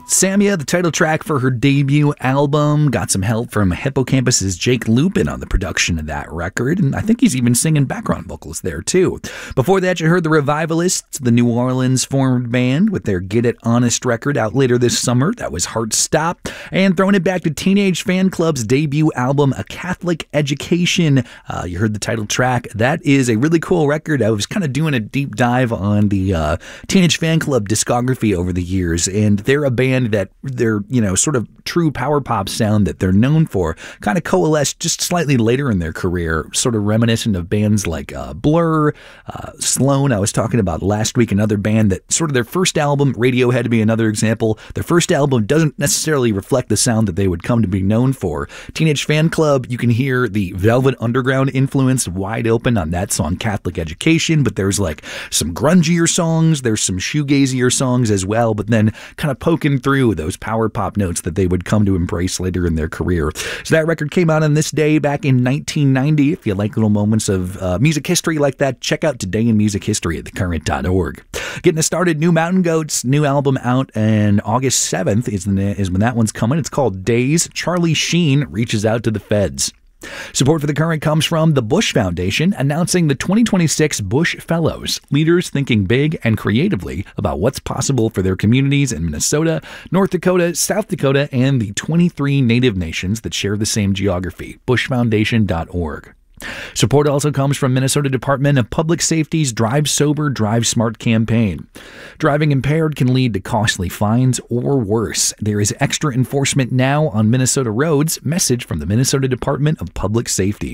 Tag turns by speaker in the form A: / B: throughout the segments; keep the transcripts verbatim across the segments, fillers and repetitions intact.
A: Samia, the title track for her debut album, got some help from Hippocampus's Jake Lupin on the production of that record, and I think he's even singing background vocals there too. Before that, you heard the Revivalists, the New Orleans formed band, with their Get It Honest record out later this summer. That was Heart Stop. And throwing it back to Teenage Fan Club's debut album, A Catholic Education. Uh, you heard the title track. That is a really cool record. I was kind of doing a deep dive on the uh, Teenage Fan Club discography over the years, and they're a band that their, you know, sort of true power pop sound that they're known for kind of coalesced just slightly later in their career, sort of reminiscent of bands like uh, Blur, uh, Sloan. I was talking about last week, another band that sort of their first album, Radiohead to be another example, their first album doesn't necessarily reflect the sound that they would come to be known for. Teenage Fan Club, you can hear the Velvet Underground influence wide open on that song Catholic Education, but there's like some grungier songs, there's some shoegazier songs as well, but then kind of poking through those power pop notes that they would come to embrace later in their career. So that record came out on this day back in nineteen ninety. If you like little moments of uh, music history like that, check out Today in Music History at the current dot org. Getting us started, New Mountain Goats, new album out, and August seventh is, the, is when that one's coming. It's called Days. Charlie Sheen reaches out to the feds. Support for The Current comes from the Bush Foundation, announcing the twenty twenty-six Bush Fellows, leaders thinking big and creatively about what's possible for their communities in Minnesota, North Dakota, South Dakota, and the twenty-three native nations that share the same geography. bush foundation dot org. Support also comes from Minnesota Department of Public Safety's Drive Sober, Drive Smart campaign. Driving impaired can lead to costly fines or worse. There is extra enforcement now on Minnesota roads. Message from the Minnesota Department of Public Safety.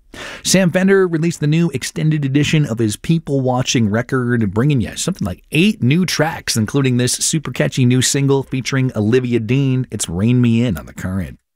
A: Sam Fender released the new extended edition of his People Watching record, bringing you something like eight new tracks, including this super catchy new single featuring Olivia Dean. It's Rain Me In on The Current.